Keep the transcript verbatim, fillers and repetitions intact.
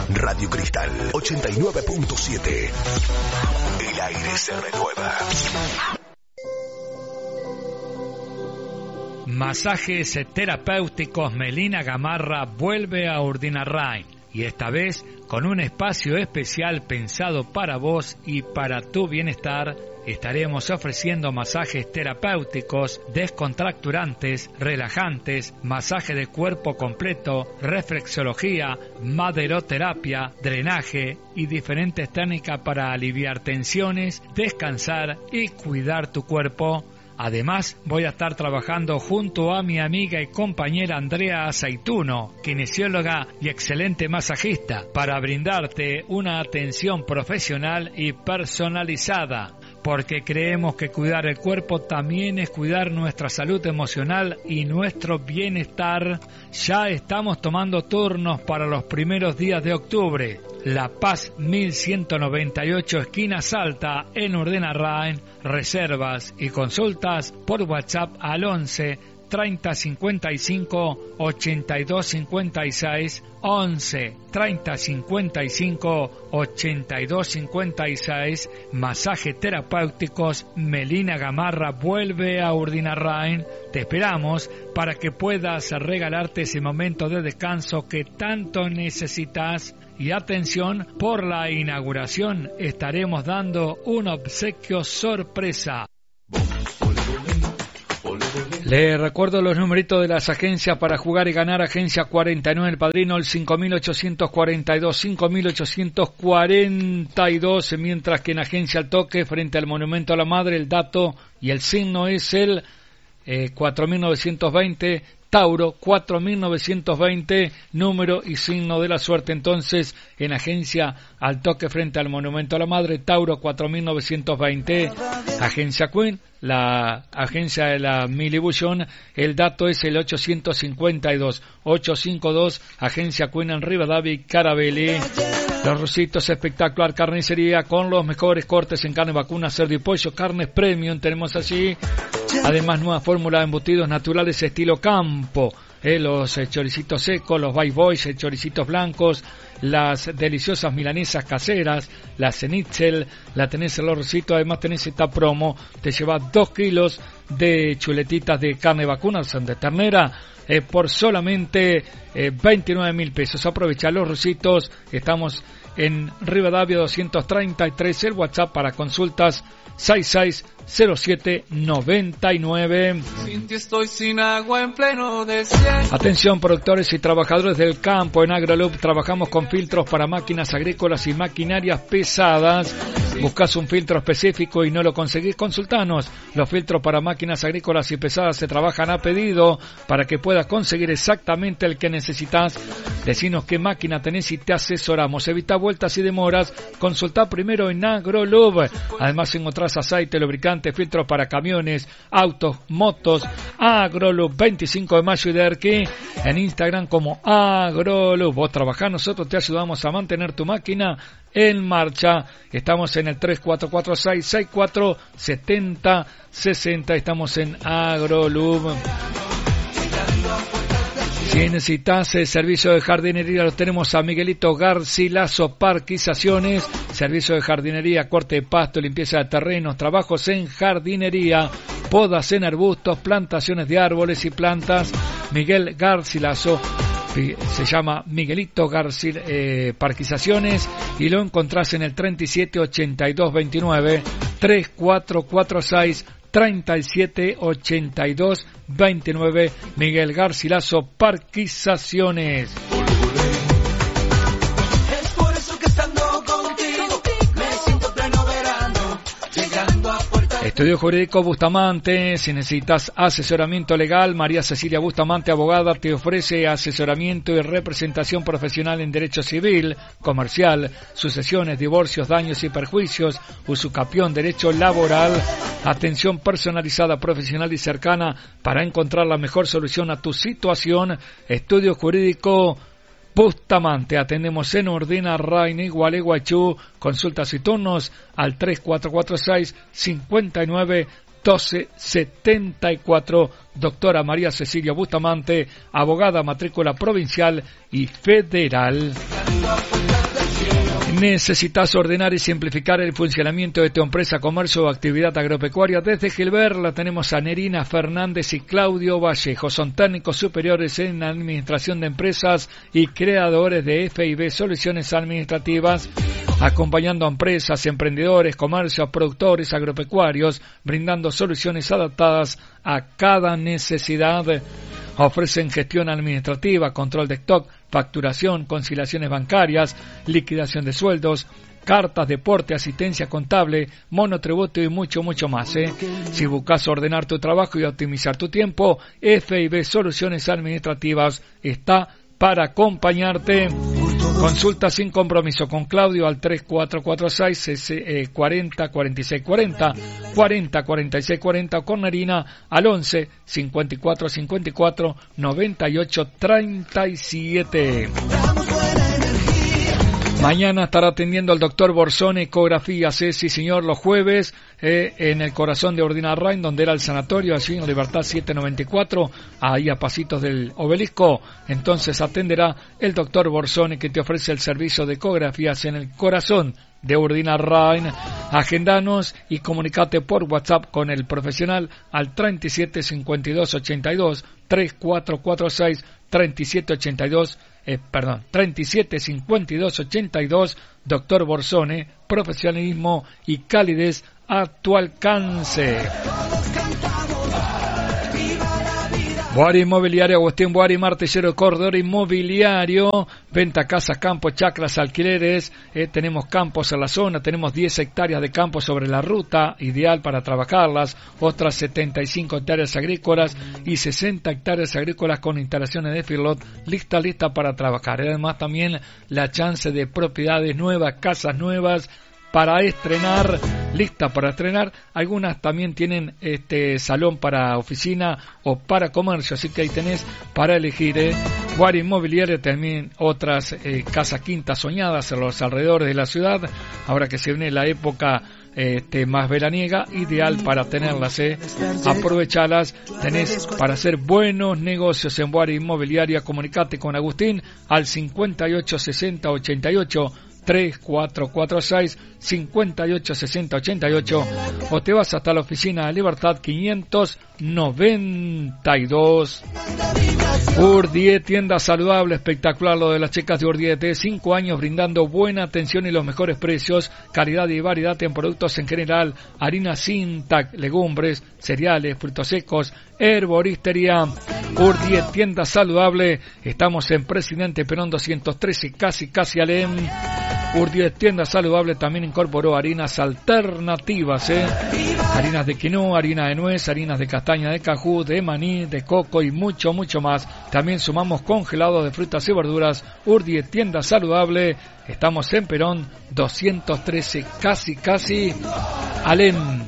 Radio Cristal ochenta y nueve punto siete. El aire se renueva. Masajes terapéuticos Melina Gamarra vuelve a Urdinarrain, y esta vez con un espacio especial pensado para vos y para tu bienestar. Estaremos ofreciendo masajes terapéuticos, descontracturantes, relajantes, masaje de cuerpo completo, reflexología, maderoterapia, drenaje y diferentes técnicas para aliviar tensiones, descansar y cuidar tu cuerpo. Además, voy a estar trabajando junto a mi amiga y compañera Andrea Aceituno, kinesióloga y excelente masajista, para brindarte una atención profesional y personalizada, porque creemos que cuidar el cuerpo también es cuidar nuestra salud emocional y nuestro bienestar. Ya estamos tomando turnos para los primeros días de octubre. La Paz mil ciento noventa y ocho, esquina Salta, en Urdinarrain. Reservas y consultas por WhatsApp al once treinta cincuenta y cinco ochenta y dos cincuenta y seis, once treinta cincuenta y cinco ochenta y dos cincuenta y seis. Masaje terapéuticos Melina Gamarra vuelve a Urdinarrain. Te esperamos para que puedas regalarte ese momento de descanso que tanto necesitas. Y atención, por la inauguración estaremos dando un obsequio sorpresa. Les recuerdo los numeritos de las agencias para jugar y ganar. Agencia cuarenta y nueve, el Padrino, el cinco mil ochocientos cuarenta y dos, cinco mil ochocientos cuarenta y dos, mientras que en Agencia Al Toque, frente al Monumento a la Madre, el dato y el signo es el eh, cuatro mil novecientos veinte, Tauro, cuatro mil novecientos veinte, número y signo de la suerte. Entonces, en Agencia Al Toque, frente al Monumento a la Madre, Tauro, cuatro mil novecientos veinte. Agencia Queen, la agencia de la Milibullón, el dato es el ochocientos cincuenta y dos, ochocientos cincuenta y dos, Agencia Queen en Rivadavia y Carabelli. Los Rositos Espectacular Carnicería, con los mejores cortes en carne vacuna, cerdo y pollo, carnes premium tenemos allí. Además, nueva fórmula de embutidos naturales estilo campo. Eh, los eh, choricitos secos, los Bye Boys, eh, choricitos blancos, las deliciosas milanesas caseras, la Cenitzel, la tenés en Los Rositos. Además tenés esta promo, te llevas dos kilos de chuletitas de carne vacuna, son de ternera, eh, por solamente eh, veintinueve mil pesos. Aprovecha Los Rositos, estamos en Rivadavia doscientos treinta y tres, el WhatsApp para consultas seis seis cero siete noventa y nueve. Sin ti estoy sin agua en pleno desierto. Atención, productores y trabajadores del campo. En AgroLoop trabajamos con filtros para máquinas agrícolas y maquinarias pesadas. Buscas un filtro específico y no lo conseguís, consultanos. Los filtros para máquinas agrícolas y pesadas se trabajan a pedido para que puedas conseguir exactamente el que necesitas. Decinos qué máquina tenés y te asesoramos. Evita vueltas y demoras. Consulta primero en AgroLoop. Además encontrás aceite, lubricante, filtros para camiones, autos, motos. AgroLoop, veinticinco de mayo y Derqui. En Instagram como AgroLoop. Vos trabajás, nosotros te ayudamos a mantener tu máquina en marcha. Estamos en el tres cuatro cuatro seis seis cuatro siete cero seis cero. Estamos en AgroLoop. Si necesitas el servicio de jardinería, lo tenemos a Miguelito Garcilaso Parquizaciones. Servicio de jardinería, corte de pasto, limpieza de terrenos, trabajos en jardinería, podas en arbustos, plantaciones de árboles y plantas. Miguel Garcilaso, se llama Miguelito Garcil eh, Parquizaciones, y lo encontrás en el treinta y siete ochenta y dos veintinueve, tres cuatro cuatro seis treinta y siete ochenta y dos veintinueve. Miguel Garcilaso Parquizaciones. Es por eso que estando contigo me siento pleno verano, llegando a Puerto Estudio Jurídico Bustamante. Si necesitas asesoramiento legal, María Cecilia Bustamante, abogada, te ofrece asesoramiento y representación profesional en derecho civil, comercial, sucesiones, divorcios, daños y perjuicios, usucapión, derecho laboral. Atención personalizada, profesional y cercana para encontrar la mejor solución a tu situación. Estudio Jurídico Bustamante. Atendemos en Urdinarrain, Gualeguaychú. Consultas y turnos al tres cuatro cuatro seis cinco nueve doce setenta y cuatro. Doctora María Cecilia Bustamante, abogada, matrícula provincial y federal. ¿Necesitas ordenar y simplificar el funcionamiento de tu empresa, comercio o actividad agropecuaria? Desde Gilbert la tenemos a Nerina Fernández y Claudio Vallejo. Son técnicos superiores en administración de empresas y creadores de F I B Soluciones Administrativas, acompañando a empresas, emprendedores, comercios, productores agropecuarios, brindando soluciones adaptadas a cada necesidad. Ofrecen gestión administrativa, control de stock, facturación, conciliaciones bancarias, liquidación de sueldos, cartas de porte, asistencia contable, monotributo y mucho, mucho más. ¿eh? Si buscas ordenar tu trabajo y optimizar tu tiempo, F I B Soluciones Administrativas está para acompañarte. Consulta sin compromiso con Claudio al tres cuatro cuatro seis, cuarenta, cuarenta y seis cuarenta, cuarenta, cuarenta y seis cuarenta, o con Narina al once, cincuenta y cuatro cincuenta y cuatro, noventa y ocho treinta y siete. Mañana estará atendiendo al doctor Borzone, ecografías, eh, sí señor, los jueves, eh, en el corazón de Urdinarrain, donde era el sanatorio, allí en Libertad setecientos noventa y cuatro, ahí a pasitos del obelisco. Entonces atenderá el doctor Borzone, que te ofrece el servicio de ecografías en el corazón de Urdinarrain. Agendanos y comunicate por WhatsApp con el profesional al treinta y siete cincuenta y dos ochenta y dos, tres cuatro cuatro seis, treinta y siete ochenta y dos, eh, perdón, treinta y siete cincuenta y dos ochenta y dos. Doctor Borzone, profesionalismo y calidez a tu alcance. Boari Inmobiliario, Agustín Boari, Martillero, Corredor Inmobiliario, venta casas, campos, chacras, alquileres, eh, tenemos campos en la zona, tenemos diez hectáreas de campo sobre la ruta, ideal para trabajarlas, otras setenta y cinco hectáreas agrícolas y sesenta hectáreas agrícolas con instalaciones de feedlot, lista, lista para trabajar. Y además también la chance de propiedades nuevas, casas nuevas, para estrenar, lista para estrenar. Algunas también tienen este salón para oficina o para comercio, así que ahí tenés para elegir. ¿eh? Guari Inmobiliaria, también otras eh, casas quintas soñadas en los alrededores de la ciudad, ahora que se viene la época este, más veraniega, ideal para tenerlas. ¿eh? Aprovechalas, tenés para hacer buenos negocios en Guari Inmobiliaria. Comunicate con Agustín al cincuenta y ocho sesenta ochenta y ocho, tres cuatro cuatro seis, cincuenta y ocho sesenta ochenta y ocho, o te vas hasta la oficina de Libertad quinientos noventa y dos. Urdiet, tienda saludable, espectacular lo de las chicas de Urdiet, de cinco años brindando buena atención y los mejores precios, calidad y variedad en productos en general, harina Sintac, legumbres, cereales, frutos secos, herboristería. Urdiet, tienda saludable, estamos en Presidente Perón doscientos trece, casi casi Alem. Urdiet, tienda saludable, también incorporó harinas alternativas, ¿eh? harinas de quinoa, harina de nuez, harinas de castaña de cajú, de maní, de coco y mucho, mucho más. También sumamos congelados de frutas y verduras. Urdiet, tienda saludable, estamos en Perón doscientos trece, casi, casi Alem.